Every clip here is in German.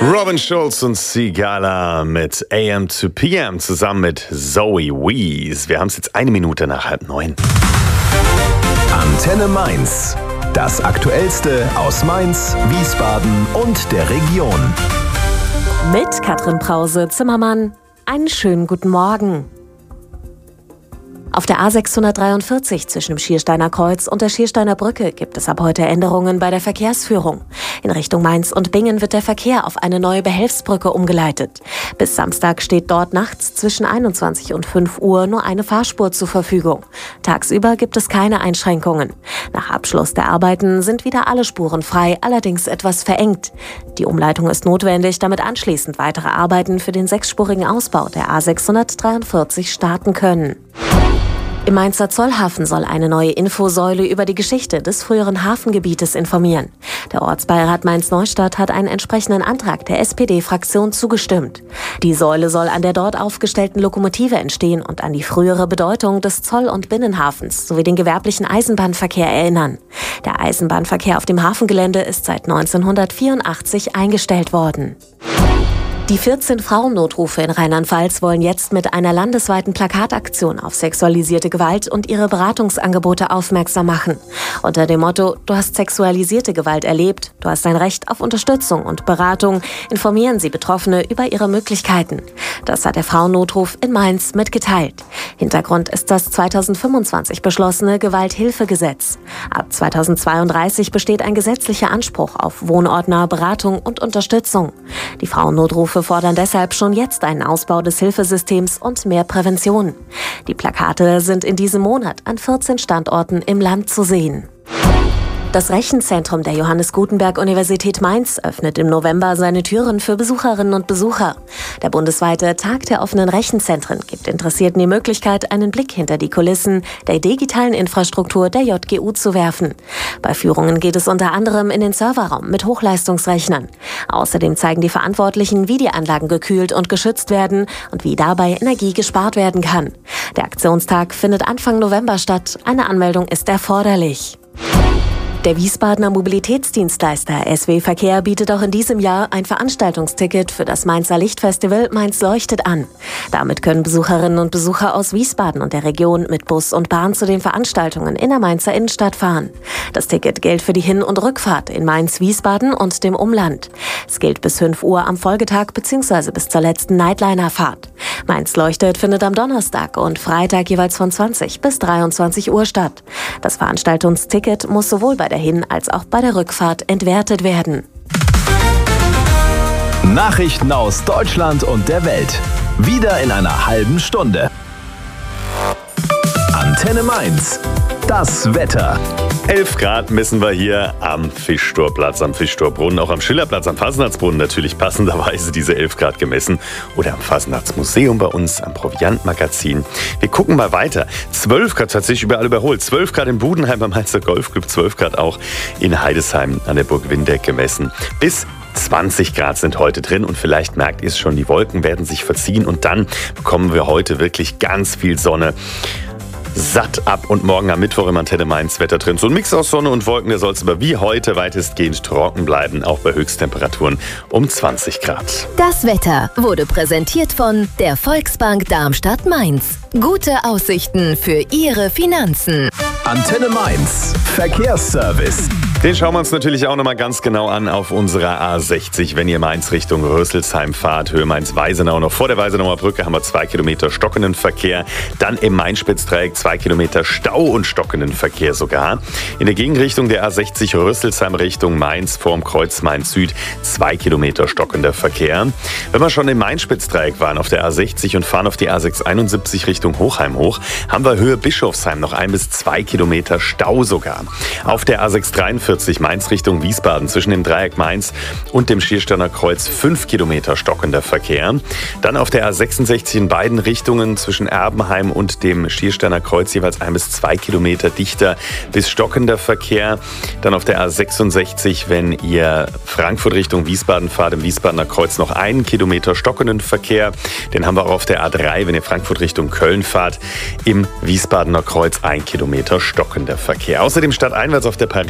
Robin Schulz und Sigala mit AM to PM zusammen mit Zoe Wees. Wir haben es jetzt 1 Minute nach 8:30. Antenne Mainz. Das Aktuellste aus Mainz, Wiesbaden und der Region. Mit Katrin Brause-Zimmermann. Einen schönen guten Morgen. Auf der A643 zwischen dem Schiersteiner Kreuz und der Schiersteiner Brücke gibt es ab heute Änderungen bei der Verkehrsführung. In Richtung Mainz und Bingen wird der Verkehr auf eine neue Behelfsbrücke umgeleitet. Bis Samstag steht dort nachts zwischen 21 und 5 Uhr nur eine Fahrspur zur Verfügung. Tagsüber gibt es keine Einschränkungen. Nach Abschluss der Arbeiten sind wieder alle Spuren frei, allerdings etwas verengt. Die Umleitung ist notwendig, damit anschließend weitere Arbeiten für den 6-spurigen Ausbau der A643 starten können. Im Mainzer Zollhafen soll eine neue Infosäule über die Geschichte des früheren Hafengebietes informieren. Der Ortsbeirat Mainz-Neustadt hat einen entsprechenden Antrag der SPD-Fraktion zugestimmt. Die Säule soll an der dort aufgestellten Lokomotive entstehen und an die frühere Bedeutung des Zoll- und Binnenhafens sowie den gewerblichen Eisenbahnverkehr erinnern. Der Eisenbahnverkehr auf dem Hafengelände ist seit 1984 eingestellt worden. Die 14 Frauennotrufe in Rheinland-Pfalz wollen jetzt mit einer landesweiten Plakataktion auf sexualisierte Gewalt und ihre Beratungsangebote aufmerksam machen. Unter dem Motto „Du hast sexualisierte Gewalt erlebt, du hast ein Recht auf Unterstützung und Beratung" informieren sie Betroffene über ihre Möglichkeiten. Das hat der Frauennotruf in Mainz mitgeteilt. Hintergrund ist das 2025 beschlossene Gewalthilfegesetz. Ab 2032 besteht ein gesetzlicher Anspruch auf wohnortnahe Beratung und Unterstützung. Die Frauennotrufe fordern deshalb schon jetzt einen Ausbau des Hilfesystems und mehr Prävention. Die Plakate sind in diesem Monat an 14 Standorten im Land zu sehen. Das Rechenzentrum der Johannes Gutenberg Universität Mainz öffnet im November seine Türen für Besucherinnen und Besucher. Der bundesweite Tag der offenen Rechenzentren gibt Interessierten die Möglichkeit, einen Blick hinter die Kulissen der digitalen Infrastruktur der JGU zu werfen. Bei Führungen geht es unter anderem in den Serverraum mit Hochleistungsrechnern. Außerdem zeigen die Verantwortlichen, wie die Anlagen gekühlt und geschützt werden und wie dabei Energie gespart werden kann. Der Aktionstag findet Anfang November statt. Eine Anmeldung ist erforderlich. Der Wiesbadener Mobilitätsdienstleister SW Verkehr bietet auch in diesem Jahr ein Veranstaltungsticket für das Mainzer Lichtfestival Mainz leuchtet an. Damit können Besucherinnen und Besucher aus Wiesbaden und der Region mit Bus und Bahn zu den Veranstaltungen in der Mainzer Innenstadt fahren. Das Ticket gilt für die Hin- und Rückfahrt in Mainz, Wiesbaden und dem Umland. Es gilt bis 5 Uhr am Folgetag bzw. bis zur letzten Nightliner-Fahrt. Mainz leuchtet findet am Donnerstag und Freitag jeweils von 20 bis 23 Uhr statt. Das Veranstaltungsticket muss sowohl bei der Hin- als auch bei der Rückfahrt entwertet werden. Nachrichten aus Deutschland und der Welt. Wieder in einer halben Stunde. Antenne Mainz. Das Wetter. 11 Grad messen wir hier am Fischtorplatz, am Fischtorbrunnen, auch am Schillerplatz, am Fasnachtsbrunnen natürlich passenderweise diese 11 Grad gemessen. Oder am Fasnachtsmuseum bei uns, am Proviantmagazin. Wir gucken mal weiter. 12 Grad hat sich überall überholt. 12 Grad in Budenheim beim Mainzer Golfclub, 12 Grad auch in Heidesheim an der Burg Windeck gemessen. Bis 20 Grad sind heute drin und vielleicht merkt ihr es schon, die Wolken werden sich verziehen und dann bekommen wir heute wirklich ganz viel Sonne. Satt ab und morgen am Mittwoch im Antenne Mainz Wetter drin. So ein Mix aus Sonne und Wolken, der soll es aber wie heute weitestgehend trocken bleiben, auch bei Höchsttemperaturen um 20 Grad. Das Wetter wurde präsentiert von der Volksbank Darmstadt-Mainz. Gute Aussichten für Ihre Finanzen. Antenne Mainz. Verkehrsservice. Den schauen wir uns natürlich auch nochmal ganz genau an auf unserer A60. Wenn ihr Mainz Richtung Rüsselsheim fahrt, Höhe Mainz-Weisenau, noch vor der Weisenauer Brücke haben wir 2 Kilometer stockenden Verkehr. Dann im Main-Spitz-Dreieck 2 Kilometer Stau und stockenden Verkehr sogar. In der Gegenrichtung der A60 Rüsselsheim Richtung Mainz vorm Kreuz Mainz-Süd 2 Kilometer stockender Verkehr. Wenn wir schon im Main-Spitz-Dreieck waren auf der A60 und fahren auf die A671 Richtung Hochheim hoch, haben wir Höhe Bischofsheim noch 1 bis 2 Kilometer Stau sogar. Auf der A643 Mainz Richtung Wiesbaden zwischen dem Dreieck Mainz und dem Schiersteiner Kreuz 5 Kilometer stockender Verkehr. Dann auf der A66 in beiden Richtungen zwischen Erbenheim und dem Schiersteiner Kreuz jeweils 1 bis 2 Kilometer dichter bis stockender Verkehr. Dann auf der A66, wenn ihr Frankfurt Richtung Wiesbaden fahrt, im Wiesbadener Kreuz noch 1 Kilometer stockenden Verkehr. Den haben wir auch auf der A3, wenn ihr Frankfurt Richtung Köln fahrt, im Wiesbadener Kreuz 1 Kilometer stockender Verkehr. Außerdem stadteinwärts auf der Pariser Straße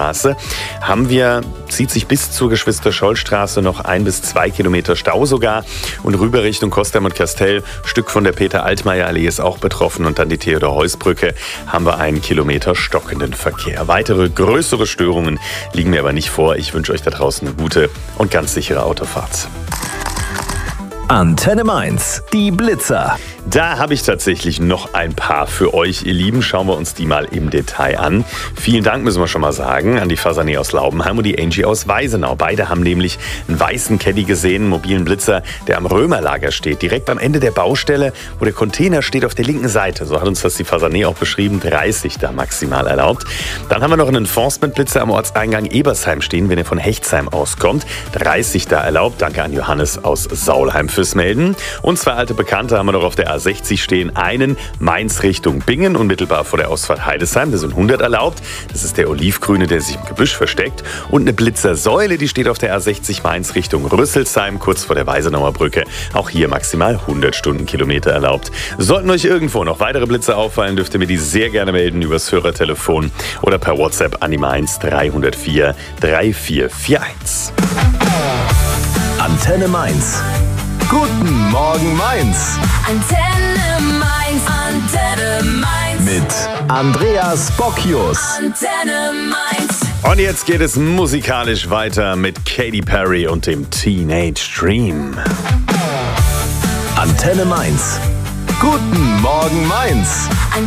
Straße zieht sich bis zur Geschwister-Scholl-Straße noch 1 bis 2 Kilometer Stau sogar. Und rüber Richtung Kostheim und Castell, Stück von der Peter-Altmaier-Allee ist auch betroffen. Und dann die Theodor-Heuss-Brücke haben wir 1 Kilometer stockenden Verkehr. Weitere größere Störungen liegen mir aber nicht vor. Ich wünsche euch da draußen eine gute und ganz sichere Autofahrt. Antenne Mainz, die Blitzer. Da habe ich tatsächlich noch ein paar für euch, ihr Lieben. Schauen wir uns die mal im Detail an. Vielen Dank, müssen wir schon mal sagen, an die Fasané aus Laubenheim und die Angie aus Weisenau. Beide haben nämlich einen weißen Caddy gesehen, einen mobilen Blitzer, der am Römerlager steht. Direkt am Ende der Baustelle, wo der Container steht auf der linken Seite. So hat uns das die Fasané auch beschrieben. 30 da maximal erlaubt. Dann haben wir noch einen Enforcement-Blitzer am Ortseingang Ebersheim stehen, wenn ihr von Hechtsheim auskommt. 30 da erlaubt. Danke an Johannes aus Saulheim fürs Melden. Und 2 alte Bekannte haben wir noch auf der A60 stehen. Einen Mainz Richtung Bingen, unmittelbar vor der Ausfahrt Heidesheim. Da sind 100 erlaubt. Das ist der olivgrüne, der sich im Gebüsch versteckt. Und eine Blitzersäule, die steht auf der A60 Mainz Richtung Rüsselsheim, kurz vor der Weisenauer Brücke. Auch hier maximal 100 Stundenkilometer erlaubt. Sollten euch irgendwo noch weitere Blitze auffallen, dürft ihr mir die sehr gerne melden übers Hörertelefon oder per WhatsApp an die Mainz 304 3441. Antenne Mainz. Guten Morgen Mainz. Antenne Mainz, Antenne Mainz. Mit Andreas Bocchius. Antenne Mainz. Und jetzt geht es musikalisch weiter mit Katy Perry und dem Teenage Dream. Antenne Mainz. Guten Morgen Mainz.